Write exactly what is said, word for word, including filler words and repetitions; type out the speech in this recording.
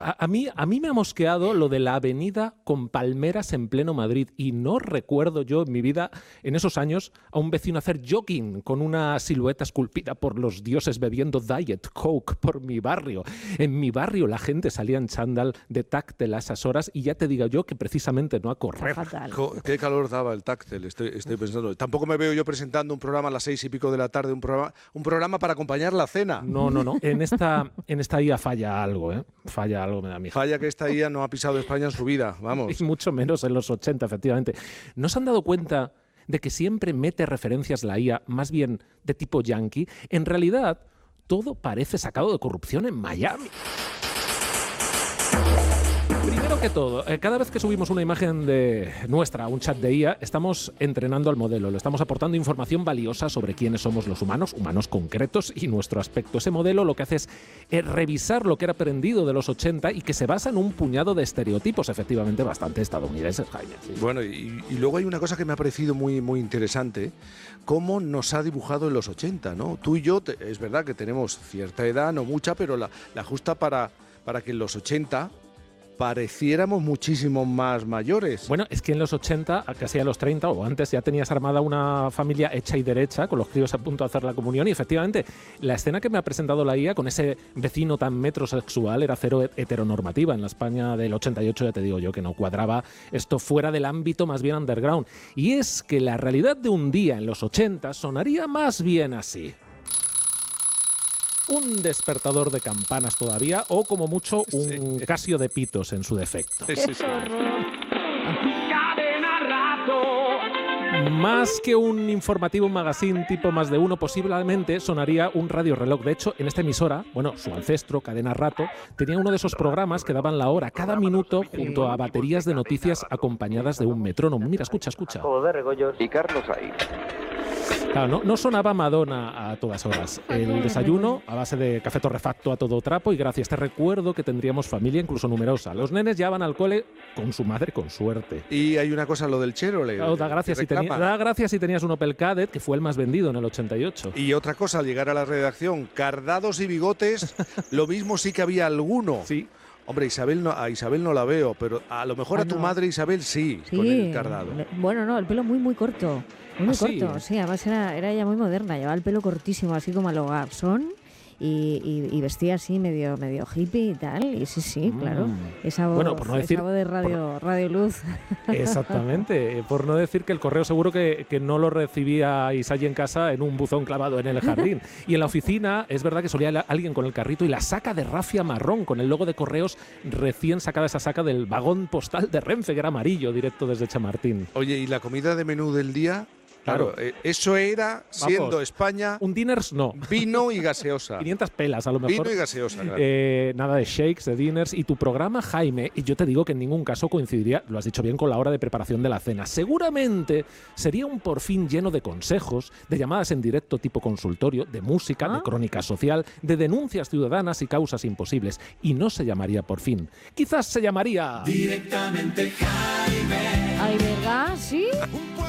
A, a, mí, a mí me ha mosqueado lo de la avenida con palmeras en pleno Madrid y no recuerdo yo en mi vida, en esos años, a un vecino hacer jogging con una silueta esculpida por los dioses bebiendo Diet Coke por mi barrio. En mi barrio la gente salía en chándal de táctil a esas horas y ya te digo yo que precisamente no a correr. Qué calor daba el táctil, estoy, estoy pensando. Tampoco me veo yo presentando un programa a las seis y pico de la tarde, un programa, un programa para acompañar la cena. No, no, no. En esta, en esta I A falla algo, ¿eh? Falla algo. Me da miedo. Falla que esta I A no ha pisado España en su vida, vamos. Y mucho menos en los ochenta, efectivamente. ¿No se han dado cuenta de que siempre mete referencias la I A, más bien de tipo yankee? En realidad, todo parece sacado de corrupción en Miami. Primero que todo, cada vez que subimos una imagen de nuestra a un chat de I A, estamos entrenando al modelo, le estamos aportando información valiosa sobre quiénes somos los humanos, humanos concretos y nuestro aspecto. Ese modelo lo que hace es eh, revisar lo que era aprendido de los ochenta y que se basa en un puñado de estereotipos, efectivamente bastante estadounidenses, Jaime. Sí. Bueno, y, y luego hay una cosa que me ha parecido muy, muy interesante, cómo nos ha dibujado en los ochenta, ¿no? Tú y yo, te, es verdad que tenemos cierta edad, no mucha, pero la, la justa para, para que en los ochenta... pareciéramos muchísimo más mayores. Bueno, es que en los ochenta, casi a los treinta o antes, ya tenías armada una familia hecha y derecha, con los críos a punto de hacer la comunión, y efectivamente, la escena que me ha presentado la I A con ese vecino tan metrosexual era cero heteronormativa. En la España del ochenta y ocho ya te digo yo que no cuadraba esto fuera del ámbito más bien underground. Y es que la realidad de un día en los ochenta sonaría más bien así. Un despertador de campanas todavía, o como mucho un sí. Casio de pitos en su defecto. Sí, sí, sí. Más que un informativo, un magazine tipo más de uno, posiblemente sonaría un radioreloj. De hecho, en esta emisora, bueno, su ancestro, Cadena Rato, tenía uno de esos programas que daban la hora cada minuto junto a baterías de noticias acompañadas de un metrónomo. Mira, escucha, escucha. Y Carlos ahí. Claro, no, no sonaba Madonna a todas horas. El desayuno a base de café torrefacto a todo trapo y gracias. Te recuerdo que tendríamos familia incluso numerosa. Los nenes ya van al cole con su madre con suerte. Y hay una cosa, lo del Chevrolet. Claro, da gracias, si teni- da gracias si tenías un Opel Kadett, que fue el más vendido en el ochenta y ocho. Y otra cosa, al llegar a la redacción, cardados y bigotes, lo mismo sí que había alguno. Sí. Hombre, Isabel no, a Isabel no la veo, pero a lo mejor ah, a tu no. madre Isabel sí, sí, con el cardado. Bueno, no, el pelo muy, muy corto. Muy, muy ¿Ah, corto, sí? sí, además era, era ella muy moderna, llevaba el pelo cortísimo, así como a lo garzón. Y, y, y vestía así medio medio hippie y tal, y sí, sí, claro. Esa voz, bueno, por no decir, esa voz de radio, por, radio Luz. Exactamente, por no decir que el correo seguro que, que no lo recibía Isai en casa en un buzón clavado en el jardín. Y en la oficina es verdad que solía alguien con el carrito y la saca de rafia marrón con el logo de correos recién sacada, esa saca del vagón postal de Renfe, que era amarillo, directo desde Chamartín. Oye, ¿y la comida de menú del día? Claro, eh, eso era, siendo Vamos, España... Un diners no. Vino y gaseosa. quinientas pelas, a lo mejor. Vino y gaseosa, claro. Eh, nada de shakes, de diners. Y tu programa, Jaime, y yo te digo que en ningún caso coincidiría, lo has dicho bien, con la hora de preparación de la cena. Seguramente sería un por fin lleno de consejos, de llamadas en directo tipo consultorio, de música, ¿Ah? de crónica social, de denuncias ciudadanas y causas imposibles. Y no se llamaría por fin. Quizás se llamaría... Directamente Jaime. Ay, ¿verdad? ¿Sí?